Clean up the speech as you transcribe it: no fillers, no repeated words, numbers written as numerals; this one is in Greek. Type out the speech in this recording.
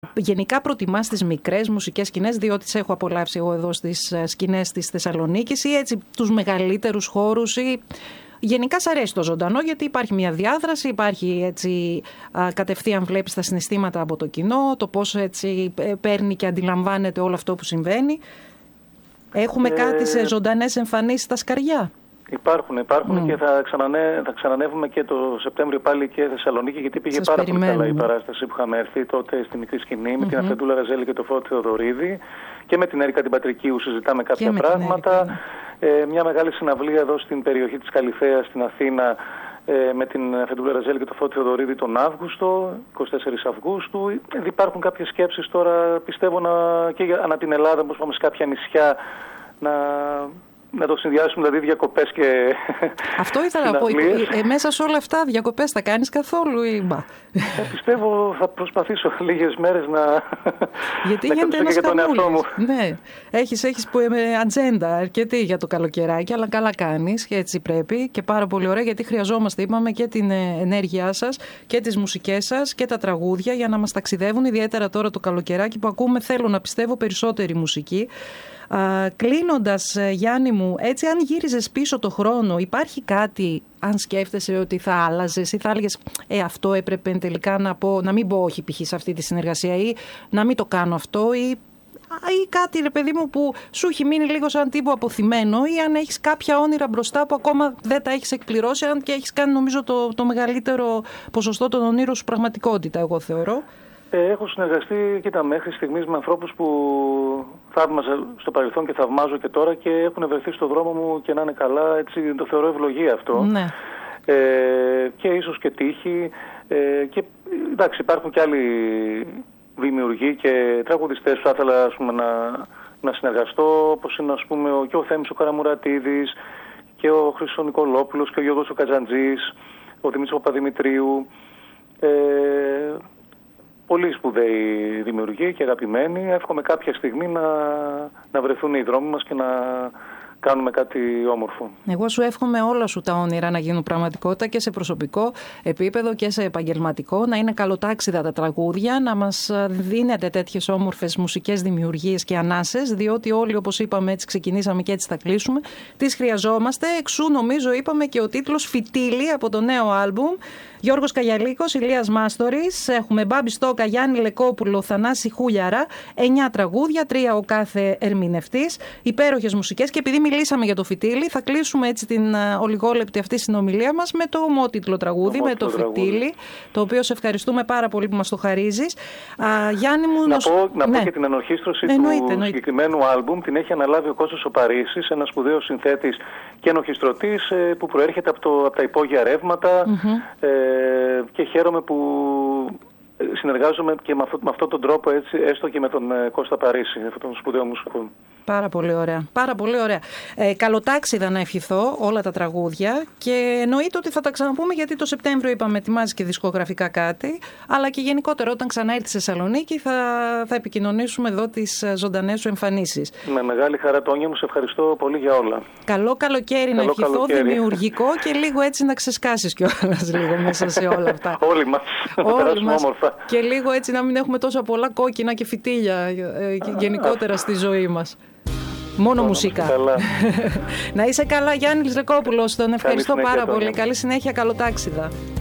Γενικά προτιμάς τις μικρές μουσικές σκηνές, διότι τις έχω απολαύσει εγώ εδώ στις σκηνές της Θεσσαλονίκης, ή έτσι τους μεγαλύτερους χώρους, ή γενικά σ' αρέσει το ζωντανό γιατί υπάρχει μια διάδραση, υπάρχει έτσι κατευθείαν βλέπεις τα συναισθήματα από το κοινό, το πώς έτσι παίρνει και αντιλαμβάνεται όλο αυτό που συμβαίνει. Έχουμε κάτι σε ζωντανές εμφανίσεις στα Σκαριά? Υπάρχουν και θα ξανανεύουμε και το Σεπτέμβριο πάλι και Θεσσαλονίκη, γιατί πήγε πάρα πολύ καλά η παράσταση που είχαμε έρθει τότε στη μικρή σκηνή με την Αφεντούλα Ραζέλη και το Φώτη Θεοδωρίδη, και με την Έρικα την Πατρικίου συζητάμε κάποια πράγματα. Μια μεγάλη συναυλία εδώ στην περιοχή της Καλυθέας στην Αθήνα με την Αφεντούλα Ραζέλη και το Φώτη Θεοδωρίδη τον Αύγουστο, 24 Αυγούστου. Υπάρχουν κάποιες σκέψεις τώρα, πιστεύω, και ανά την Ελλάδα, όπως πάμε σε κάποια νησιά, να το συνδυάσουμε, δηλαδή διακοπές και αυτό ήθελα να πω. Μέσα σε όλα αυτά διακοπές θα κάνεις καθόλου ή μπα? Πιστεύω θα προσπαθήσω λίγες μέρες να... Γιατί γίνεται ένας χαμούλης. Ναι. Έχεις ατζέντα αρκετή για το καλοκαιράκι, αλλά καλά κάνεις και έτσι πρέπει και πάρα πολύ ωραία, γιατί χρειαζόμαστε, είπαμε, και την ενέργειά σας και τις μουσικές σας και τα τραγούδια για να μας ταξιδεύουν, ιδιαίτερα τώρα το καλοκαιράκι που ακούμε, θέλω να πιστεύω, περισσότερη μουσική. Κλείνοντας, Γιάννη μου, έτσι αν γύριζες πίσω το χρόνο, υπάρχει κάτι, αν σκέφτεσαι, ότι θα άλλαζες ή θα έλεγες αυτό έπρεπε τελικά να μην πω όχι π.χ. σε αυτή τη συνεργασία, ή να μην το κάνω αυτό, ή κάτι, ρε παιδί μου, που σου έχει μείνει λίγο σαν τύπο αποθυμένο, ή αν έχεις κάποια όνειρα μπροστά που ακόμα δεν τα έχεις εκπληρώσει, αν και έχεις κάνει νομίζω το μεγαλύτερο ποσοστό των ονείρων σου πραγματικότητα, εγώ θεωρώ. Έχω συνεργαστεί, κοίτα, μέχρι στιγμής με ανθρώπους που θαύμαζα στο παρελθόν και θαυμάζω και τώρα, και έχουν βρεθεί στο δρόμο μου και να είναι καλά, έτσι το θεωρώ ευλογία αυτό. Ναι. Και ίσως και τύχη. Και εντάξει, υπάρχουν και άλλοι δημιουργοί και τραγουδιστές που θα ήθελα, ας πούμε, να συνεργαστώ, όπως είναι, ας πούμε, και ο Θέμης ο Καραμουρατίδης και ο Χρήστος Νικολόπουλος και ο Γιώργος ο Κατζαντζής, ο Δημήτρης Παπαδημητρίου. Πολύ σπουδαίοι δημιουργοί και αγαπημένοι. Εύχομαι κάποια στιγμή να βρεθούν οι δρόμοι μας και να κάνουμε κάτι όμορφο. Εγώ σου εύχομαι όλα σου τα όνειρα να γίνουν πραγματικότητα, και σε προσωπικό επίπεδο και σε επαγγελματικό, να είναι καλοτάξιδα τα τραγούδια, να μας δίνετε τέτοιες όμορφες μουσικές δημιουργίες και ανάσες, διότι όλοι, όπως είπαμε, έτσι ξεκινήσαμε και έτσι θα κλείσουμε, τις χρειαζόμαστε. Εξού νομίζω είπαμε και ο τίτλος «Φυτίλη» από το νέο άλμπουμ. Γιώργος Καγιαλίκος, Ηλίας Μάστορης, έχουμε Μπάμπη Στόκα, Γιάννη Λεκόπουλο, Θανάση Χούλιαρα, 9 τραγούδια, 3 ο κάθε ερμηνευτής, υπέροχες μουσικές, και επειδή μιλήσαμε για το Φυτίλη, θα κλείσουμε έτσι την ολιγόλεπτη αυτή συνομιλία μας με το ομότιτλο τραγούδι, με το Φυτίλη, το οποίο σε ευχαριστούμε πάρα πολύ που μας το χαρίζεις. Γιάννη μου, να πω και την ενορχήστρωση του συγκεκριμένου άλμπουμ την έχει αναλάβει ο Κώστας ο Παρίσης, ένας σπουδαίος συνθέτης και ενορχιστρωτής που προέρχεται από τα υπόγεια ρεύματα. Και χαίρομαι που συνεργάζομαι και με αυτόν τον τρόπο, έτσι, έστω και με τον Κώστα Παρίσι, αυτόν τον σπουδαίο μουσικό. Πάρα πολύ ωραία. Πάρα πολύ ωραία. Καλοτάξιδα να ευχηθώ όλα τα τραγούδια, και εννοείται ότι θα τα ξαναπούμε, γιατί το Σεπτέμβριο είπαμε ετοιμάζει και δισκογραφικά κάτι, αλλά και γενικότερα όταν ξανά έρθει στη Θεσσαλονίκη θα επικοινωνήσουμε εδώ τις ζωντανές σου εμφανίσεις. Με μεγάλη χαρά, Τόνια μου, σε ευχαριστώ πολύ για όλα. Καλό καλοκαίρι να ευχηθώ, δημιουργικό, και λίγο έτσι να ξεσκάσεις κιόλας λίγο μέσα σε όλα αυτά. Όλοι μας. Όλοι μας. Και λίγο έτσι να μην έχουμε τόσα πολλά κόκκινα και φυτίλια γενικότερα στη ζωή μας. Μόνο μουσικά. Να είσαι καλά, Γιάννη Λεκόπουλος. Τον ευχαριστώ πάρα πολύ. Καλή συνέχεια, καλοτάξιδα.